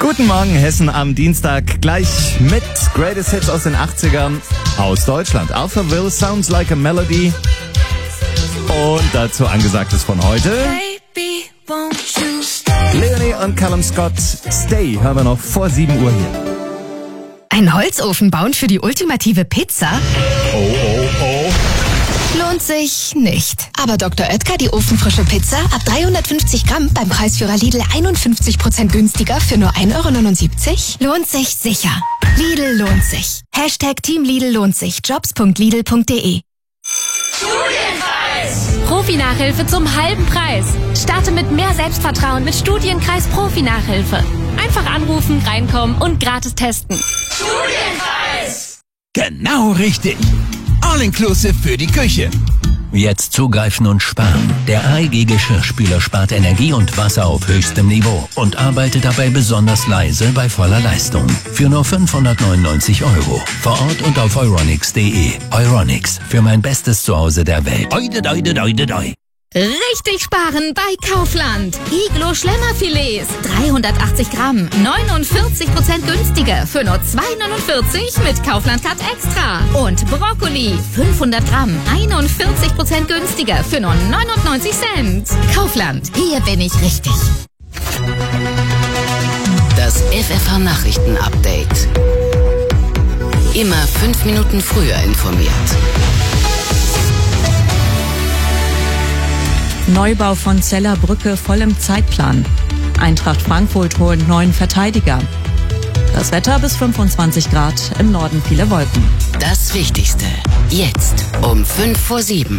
Guten Morgen, Hessen am Dienstag. Gleich mit Greatest Hits aus den 80ern aus Deutschland. Alphaville, Sounds Like a Melody. Und dazu Angesagtes von heute. Baby, won't you stay? Leonie und Callum Scott, Stay, hören wir noch vor 7 Uhr hier. Ein Holzofen bauen für die ultimative Pizza? Oh. Lohnt sich nicht. Aber Dr. Oetker, die ofenfrische Pizza, ab 350 Gramm beim Preisführer Lidl 51% günstiger für nur 1,79 €? Lohnt sich sicher. Lidl lohnt sich. Hashtag Team Lidl lohnt sich. Jobs.lidl.de. Profi-Nachhilfe zum halben Preis. Starte mit mehr Selbstvertrauen mit Studienkreis Profi-Nachhilfe. Einfach anrufen, reinkommen und gratis testen. Studienkreis! Genau richtig. All-inclusive für die Küche. Jetzt zugreifen und sparen. Der AEG Geschirrspüler spart Energie und Wasser auf höchstem Niveau und arbeitet dabei besonders leise bei voller Leistung. Für nur 599 €. Vor Ort und auf euronics.de. Euronics, für mein bestes Zuhause der Welt. Doi. Richtig sparen bei Kaufland. Iglo Schlemmerfilets, 380 Gramm, 49% günstiger für nur 2,49 € mit Kaufland Cut Extra. Und Brokkoli, 500 Gramm, 41% günstiger für nur 99 Cent. Kaufland, hier bin ich richtig. Das FFH Nachrichten Update. Immer 5 Minuten früher informiert. Neubau von Zeller Brücke voll im Zeitplan. Eintracht Frankfurt holt neuen Verteidiger. Das Wetter bis 25 Grad, im Norden viele Wolken. Das Wichtigste jetzt um 7:05.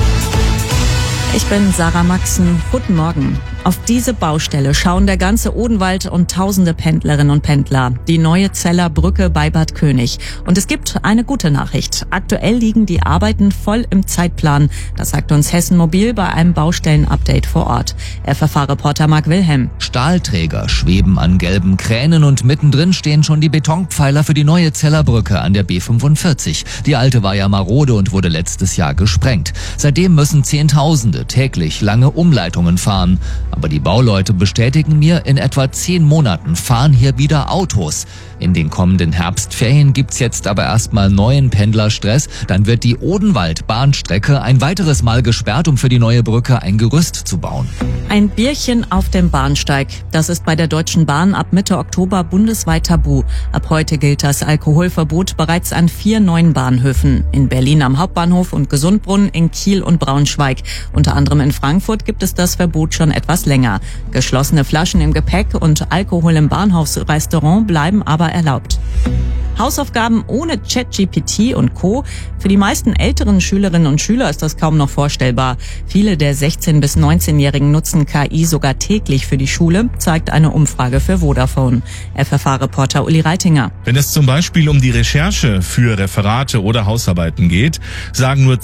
Ich bin Sarah Maxen. Guten Morgen. Auf diese Baustelle schauen der ganze Odenwald und tausende Pendlerinnen und Pendler. Die neue Zeller Brücke bei Bad König. Und es gibt eine gute Nachricht. Aktuell liegen die Arbeiten voll im Zeitplan. Das sagt uns Hessen Mobil bei einem Baustellen-Update vor Ort. FFH-Reporter Marc Wilhelm. Stahlträger schweben an gelben Kränen und mittendrin stehen schon die Betonpfeiler für die neue Zeller Brücke an der B45. Die alte war ja marode und wurde letztes Jahr gesprengt. Seitdem müssen Zehntausende täglich lange Umleitungen fahren. Aber die Bauleute bestätigen mir, in etwa 10 Monaten fahren hier wieder Autos. In den kommenden Herbstferien gibt's jetzt aber erstmal neuen Pendlerstress. Dann wird die Odenwald-Bahnstrecke ein weiteres Mal gesperrt, um für die neue Brücke ein Gerüst zu bauen. Ein Bierchen auf dem Bahnsteig. Das ist bei der Deutschen Bahn ab Mitte Oktober bundesweit tabu. Ab heute gilt das Alkoholverbot bereits an 4 neuen Bahnhöfen. In Berlin am Hauptbahnhof und Gesundbrunnen, in Kiel und Braunschweig. Unter anderem in Frankfurt gibt es das Verbot schon etwas länger. Geschlossene Flaschen im Gepäck und Alkohol im Bahnhofsrestaurant bleiben aber erlaubt. Hausaufgaben ohne ChatGPT und Co. Für die meisten älteren Schülerinnen und Schüler ist das kaum noch vorstellbar. Viele der 16- bis 19-Jährigen nutzen KI sogar täglich für die Schule, zeigt eine Umfrage für Vodafone. FFH-Reporter Uli Reitinger. Wenn es zum Beispiel um die Recherche für Referate oder Hausarbeiten geht, sagen nur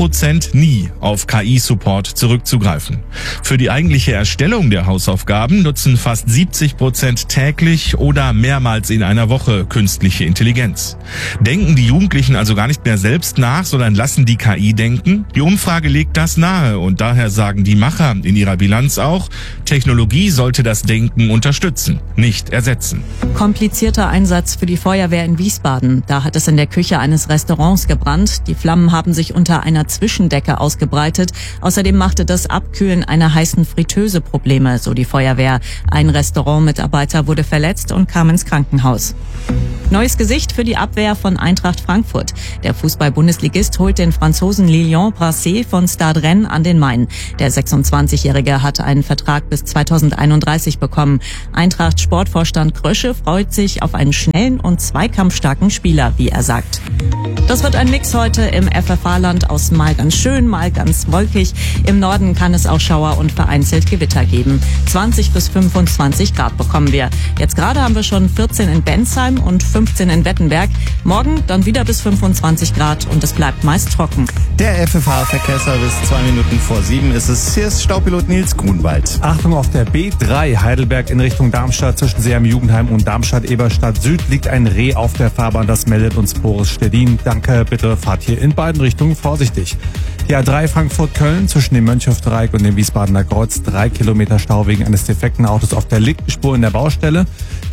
2% nie auf KI-Support zurückzugreifen. Für die eigentliche Erstellung der Hausaufgaben nutzen fast 70% täglich oder mehrmals in einer Woche künstliche Intelligenz. Denken die Jugendlichen also gar nicht mehr selbst nach, sondern lassen die KI denken? Die Umfrage legt das nahe und daher sagen die Macher in ihrer Bilanz auch, Technologie sollte das Denken unterstützen, nicht ersetzen. Komplizierter Einsatz für die Feuerwehr in Wiesbaden. Da hat es in der Küche eines Restaurants gebrannt. Die Flammen haben sich unter einer Zwischendecke ausgebreitet. Außerdem machte das Abkühlen einer heißen Fritteuse Probleme, so die Feuerwehr. Ein Restaurantmitarbeiter wurde verletzt und kam ins Krankenhaus. Neues Gesicht für die Abwehr von Eintracht Frankfurt. Der Fußball-Bundesligist holt den Franzosen Lilian Brassé von Stade Rennes an den Main. Der 26-Jährige hat einen Vertrag bis 2031 bekommen. Eintracht-Sportvorstand Krösche freut sich auf einen schnellen und zweikampfstarken Spieler, wie er sagt. Das wird ein Mix heute im FFH-Land aus mal ganz schön, mal ganz wolkig. Im Norden kann es auch Schauer und vereinzelt Gewitter geben. 20 bis 25 Grad bekommen wir. Jetzt gerade haben wir schon 14 in Bensheim und 15 in Wettenberg. Morgen dann wieder bis 25 Grad und es bleibt meist trocken. Der FFH-Verkehrsservice, 2 Minuten vor 7 ist es. Hier ist Staupilot Nils Grunwald. Achtung, auf der B3 Heidelberg in Richtung Darmstadt zwischen Seeheim Jugendheim und Darmstadt-Eberstadt Süd liegt ein Reh auf der Fahrbahn. Das meldet uns Boris Stedin. Danke, bitte fahrt hier in beiden Richtungen vorsichtig. Die A3 Frankfurt-Köln zwischen dem Mönchhof-Dreieck und dem Wiesbadener Kreuz. 3 Kilometer Stau wegen eines defekten Autos auf der linken Spur in der Baustelle.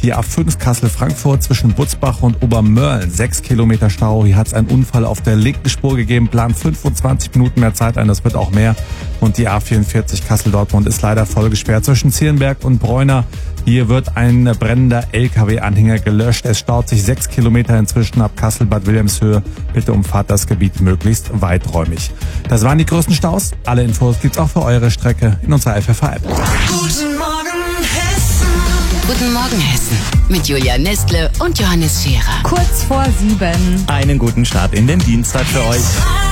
Die A5 Kassel-Frankfurt zwischen Butzbach und Obermörlen 6 Kilometer Stau. Hier hat es einen Unfall auf der linken Spur gegeben. Plan 25 Minuten mehr Zeit ein, das wird auch mehr. Und die A44 Kassel-Dortmund ist leider voll gesperrt zwischen Zierenberg und Bräuner. Hier wird ein brennender LKW-Anhänger gelöscht. Es staut sich 6 Kilometer inzwischen ab Kassel-Bad Wilhelmshöhe. Bitte umfahrt das Gebiet möglichst weiträumig. Das waren die größten Staus. Alle Infos gibt's auch für eure Strecke in unserer FFH-App. Guten Morgen, Hessen. Guten Morgen, Hessen. Mit Julia Nestle und Johannes Scherer. Kurz vor 7. Einen guten Start in den Dienstag für euch.